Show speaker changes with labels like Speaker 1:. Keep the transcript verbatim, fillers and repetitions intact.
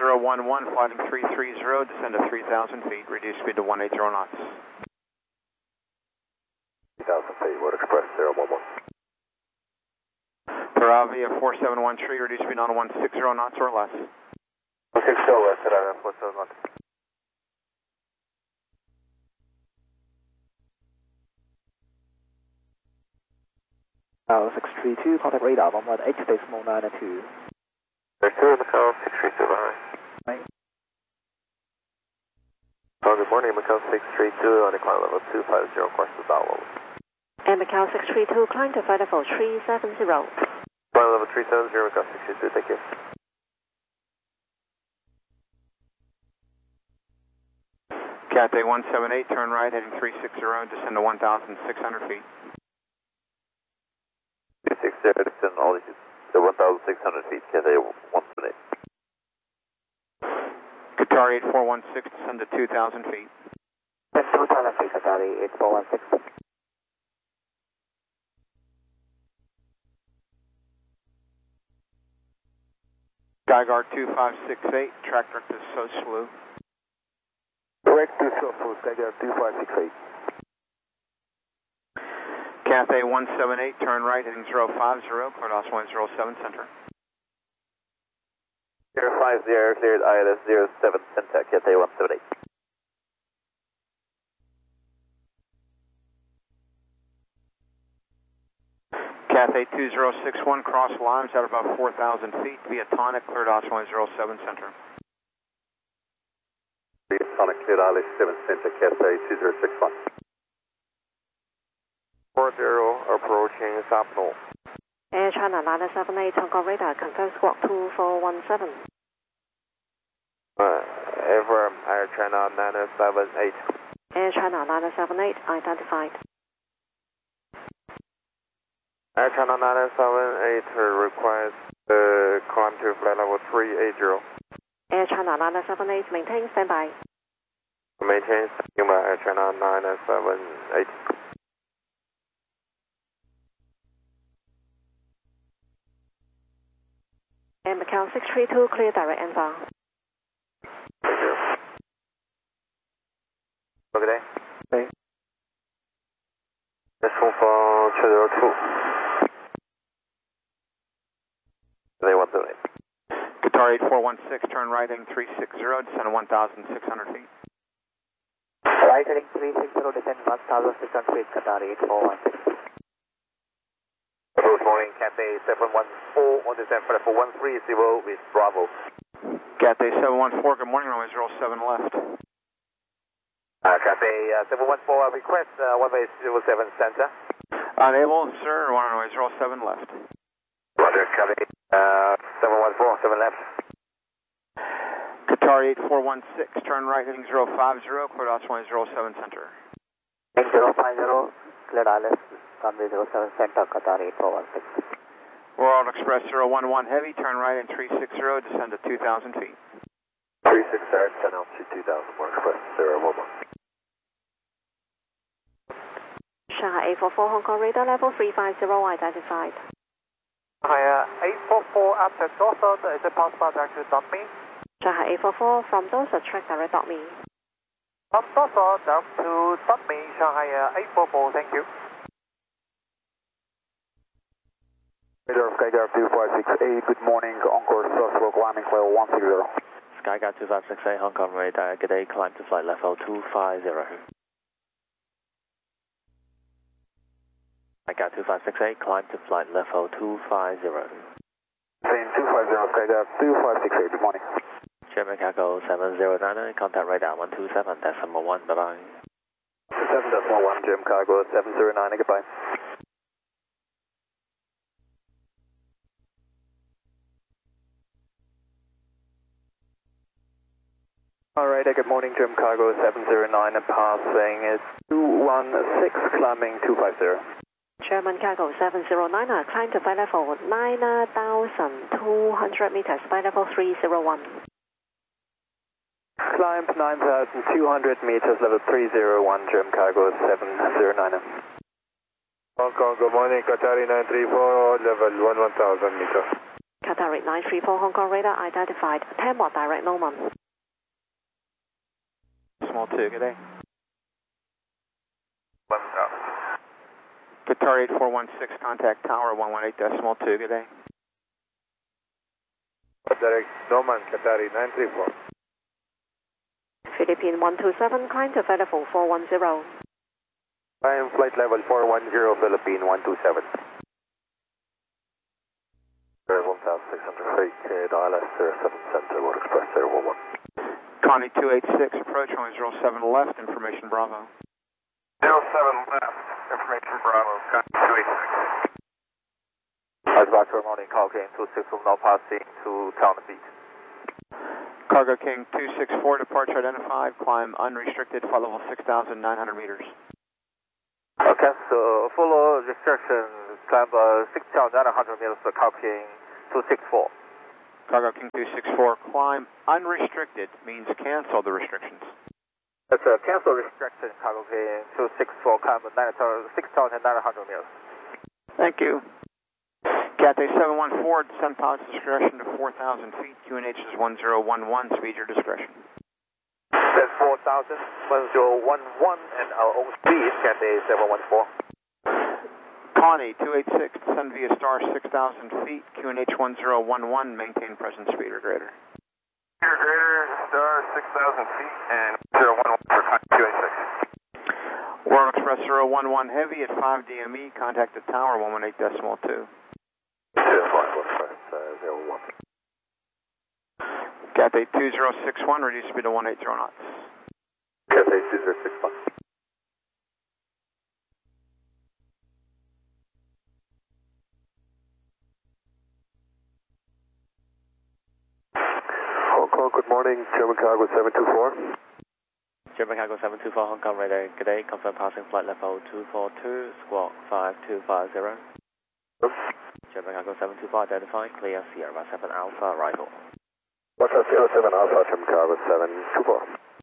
Speaker 1: zero one one, flighting three three zero, descend to three thousand feet, reduce speed to one eighty knots.
Speaker 2: three thousand feet, Wood Express zero one one.
Speaker 1: Peravia four seven one tree, reduce speed on one sixty knots or less.
Speaker 2: one sixty less, Peravia four seven one.
Speaker 3: Uh, six three two, contact radar one one eight decimal nine two.
Speaker 2: There's two in Macau, six three two behind.
Speaker 3: Right.
Speaker 2: Oh, good morning, Macau six three two on the climb level two five zero, course to Dao.
Speaker 4: And Macau six three two, climb to flight level three seven zero.
Speaker 2: Climb level three seven zero, Macau six three two, thank you.
Speaker 1: Cathay one seven eight, turn right, heading three six zero, descend to one thousand six hundred feet.
Speaker 2: three six zero, descend all these to one thousand six hundred feet, Cathay one seven eight.
Speaker 1: Qatar eight four one six, descend to two thousand feet.
Speaker 3: two thousand feet, Qatar eight four one six.
Speaker 1: Skyguard two five six eight, track direct to Soslu.
Speaker 2: Direct to Soslu, Skyguard two five six eight.
Speaker 1: Cathay one seven eight, turn right, heading zero five zero, cleared Osmo zero seven center.
Speaker 2: zero five zero, cleared I L S zero seven center, Cathay one seven eight.
Speaker 1: Cathay two zero six one, cross lines at about four thousand feet, via Tonic, cleared Osmo zero seven center.
Speaker 2: Via Tonic, cleared I L S seven center, Cathay two zero six one. four zero, approaching Sapno.
Speaker 4: Air China nine seven eight, Hong Kong radar, confirm squawk two four one seven.
Speaker 2: Uh, Affirm, Air China nine seven eight.
Speaker 4: Air China nine seven eight, identified.
Speaker 2: Air China nine seven eight requires uh, climb to flight level three eighty.
Speaker 4: Air China nine seven eight, maintain standby.
Speaker 2: Maintain standby, Air China nine seven eight.
Speaker 4: And Macau six three two, clear direct inbound.
Speaker 2: Thank you. Good day.
Speaker 3: Hey.
Speaker 2: This one for two zero two. They want to donate.
Speaker 1: Qatar eight four one six, turn right, heading three six zero, descend to one thousand six hundred feet.
Speaker 3: Right heading three six zero, descend one thousand six hundred feet, Qatar eight four one six.
Speaker 2: Good morning, Cathay seven one four on descent for level one three zero with Bravo.
Speaker 1: Cathay seven one four, good morning, runway zero seven left.
Speaker 2: Uh, Cathay uh, seven one four, request uh, one way zero seven center.
Speaker 1: Unable, sir, runway zero seven left.
Speaker 2: Roger, Cathay uh, seven one four, seven left.
Speaker 1: Qatar eight four one six, turn right, heading zero five zero, cleared Osmo zero seven center.
Speaker 3: zero five zero, cleared I L S, runway zero seven center, Qatar eight four one six.
Speaker 1: World Express zero one one heavy, turn right in three six zero, descend to two thousand feet.
Speaker 2: three six zero, ten altitude two thousand, World Express zero one one.
Speaker 4: Shanghai eight four four, Hong Kong radar level three five zero, identified.
Speaker 5: Hi, uh, eight four four after Dorset, is it possible to actually dump me?
Speaker 4: Shanghai eight four four, from Dorset, track direct dot me.
Speaker 5: From Dorset down to dump me, Shanghai uh, eight four four, thank you.
Speaker 2: Radar Skyguard two five six eight, good morning, Encore Soslo, climbing level one six zero.
Speaker 3: Skyguard two five six eight, Hong Kong radar, good day, climb to flight level two five zero. Skyguard two five six eight, climb to flight level two five zero.
Speaker 2: Same two five zero, Skyguard two five six eight, good morning.
Speaker 3: German Cargo seven zero nine, contact radar one two seven decimal one, bye bye.
Speaker 2: seven decimal one, German Cargo seven zero nine, goodbye. Alright, good morning, German Cargo seven zero nine, passing is two one six, climbing two five zero.
Speaker 4: German Cargo seven zero nine, climb to flight level nine thousand two hundred meters, flight level three zero one.
Speaker 2: Climb nine thousand two hundred meters, level three zero one, German Cargo seven zero nine.
Speaker 6: Hong Kong, good morning, Qatari nine three four, level one one thousand meters.
Speaker 4: Qatari nine three four Hong Kong radar identified. ten watt direct Norman.
Speaker 1: Small two, good day.
Speaker 5: One out.
Speaker 1: Qatar eight four one six, contact tower one one eight decimal two, good day.
Speaker 5: Direct Norman, Qatari nine three four.
Speaker 4: Philippine one two seven, climb to available four one zero.
Speaker 2: I am flight level four one zero, Philippine one two seven. one thousand six hundred feet, dial S zero seven Center, World Express zero one one.
Speaker 1: Connie two eight six, approach only zero seven left, information Bravo.
Speaker 5: zero seven left, information Bravo, Connie two eight six.
Speaker 2: Advisory morning, call gain two six four, now passing to town beat.
Speaker 1: Cargo King two six four, departure identified, climb unrestricted, flight level six thousand nine hundred meters.
Speaker 2: Okay, so follow restrictions, climb uh, six thousand nine hundred meters, call King two six four.
Speaker 1: Cargo King two six four, climb unrestricted means cancel the restrictions.
Speaker 2: That's a cancel restriction, Cargo King two six four, climb six thousand nine hundred meters.
Speaker 1: Thank you. Cathay seven one four, descend pilot's discretion to four thousand feet, Q N H is one zero one one, speed your discretion.
Speaker 2: That's four thousand, one zero one one, and our own speed, Cathay seven one four.
Speaker 1: Connie two eight six, descend via star six thousand feet, Q N H one zero one one, maintain present speed or greater.
Speaker 5: Speed or greater, star six thousand feet, and zero one one for Connie two eight six.
Speaker 1: World Express zero one one Heavy at five D M E, contact the tower one one eight decimal two. Cathay two zero six one, reduce speed to one eighty knots.
Speaker 2: Cathay two zero six one. Hong Kong, good morning, German Cargo seven two four.
Speaker 6: German Cargo seven two four, Hong Kong radar, good day, confirm passing flight level two four two, squawk five two five zero. German Cargo seven two four identified, clear Sierra seven Alpha arrival.
Speaker 2: Watch out zero seven Alpha, German Cargo seven two four.